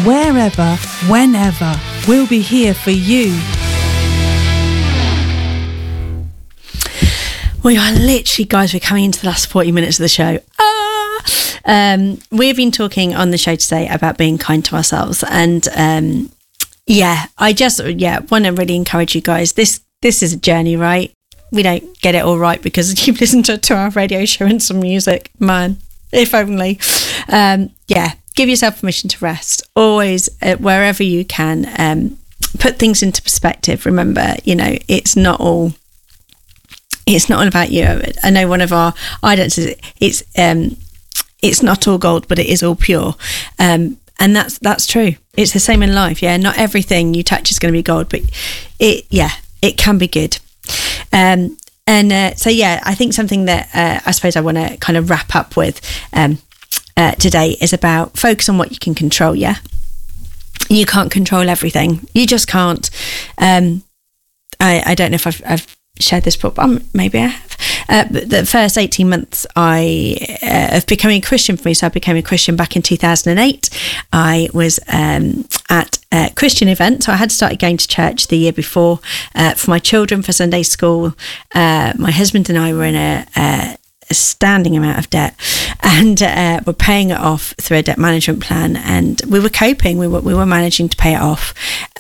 wherever, whenever. We'll be here for you. We are literally, guys, we're coming into the last 40 minutes of the show. We've been talking on the show today about being kind to ourselves. And I want to really encourage you guys. This is a journey, right? We don't get it all right because you've listened to our radio show and some music. Man, if only. Give yourself permission to rest. Always, wherever you can, put things into perspective. Remember, it's not all about you. I know one of our idols is it's not all gold, but it is all pure. And that's true. It's the same in life. Yeah. Not everything you touch is going to be gold, but it can be good. I think something that I suppose I want to kind of wrap up with today is about focus on what you can control. Yeah. You can't control everything. You just can't. I don't know if I've shared this before, maybe I have. But the first 18 months of becoming a Christian for me, so I became a Christian back in 2008. I was at a Christian event, so I had started going to church the year before for my children for Sunday school. My husband and I were in a standing amount of debt, and we're paying it off through a debt management plan, and we were coping. We were managing to pay it off.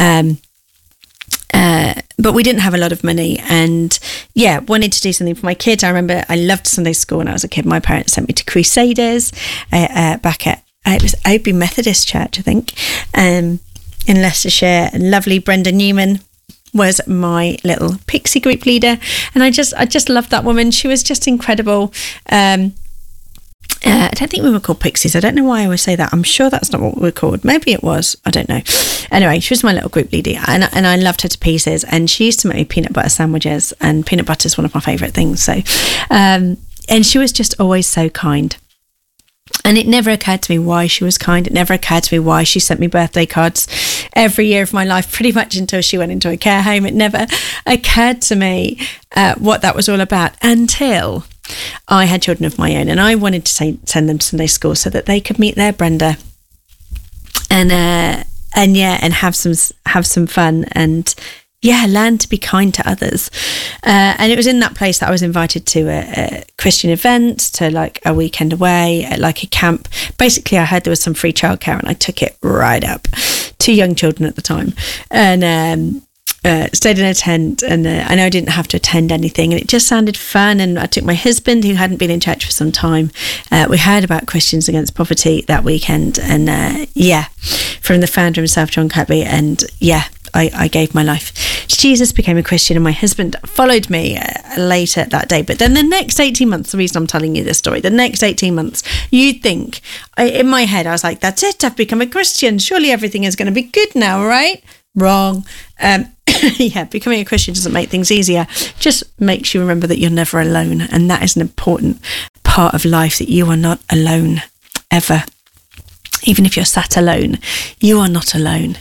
But we didn't have a lot of money, and wanted to do something for my kids. I remember I loved Sunday school when I was a kid. My parents sent me to Crusaders back at it was Oadby Methodist Church, I think, in Leicestershire. And lovely Brenda Newman was my little pixie group leader, and I just loved that woman. She was just incredible. I don't think we were called pixies. I don't know why I always say that. I'm sure that's not what we were called. Maybe it was. I don't know. Anyway, she was my little group leader, and I loved her to pieces. And she used to make me peanut butter sandwiches, and peanut butter is one of my favourite things. So, and she was just always so kind. And it never occurred to me why she was kind. It never occurred to me why she sent me birthday cards every year of my life, pretty much until she went into a care home. It never occurred to me what that was all about until I had children of my own, and I wanted to send them to Sunday school so that they could meet their Brenda and have some fun and learn to be kind to others. And it was in that place that I was invited to a Christian event, to like a weekend away, at like a camp. Basically, I heard there was some free childcare, and I took it right up. 2 young children at the time, and stayed in a tent, and I know I didn't have to attend anything, and it just sounded fun. And I took my husband, who hadn't been in church for some time. We heard about Christians Against Poverty that weekend, and from the founder himself, John Kirby, and I gave my life to Jesus, became a Christian, and my husband followed me later that day. But then the next 18 months, the reason I'm telling you this story, the next 18 months, you'd think, in my head, I was like, that's it, I've become a Christian. Surely everything is going to be good now, right? Wrong. Becoming a Christian doesn't make things easier. Just makes you remember that you're never alone. And that is an important part of life, that you are not alone ever. Even if you're sat alone, you are not alone.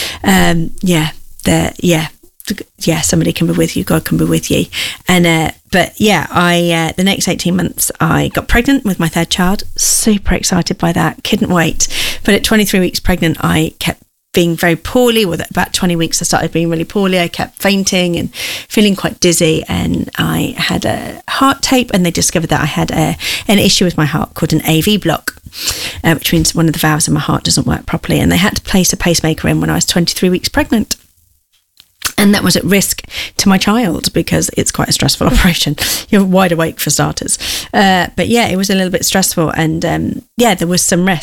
Somebody can be with you. God can be with you. And the next 18 months, I got pregnant with my 3rd child. Super excited by that. Couldn't wait. But at 23 weeks pregnant, I kept being very poorly. With about 20 weeks, I started being really poorly. I kept fainting and feeling quite dizzy, and I had a heart tape, and they discovered that I had an issue with my heart called an AV block, which means one of the valves in my heart doesn't work properly, and they had to place a pacemaker in when I was 23 weeks pregnant. And that was at risk to my child, because it's quite a stressful operation. You're wide awake for starters. It was a little bit stressful. And there was some risk.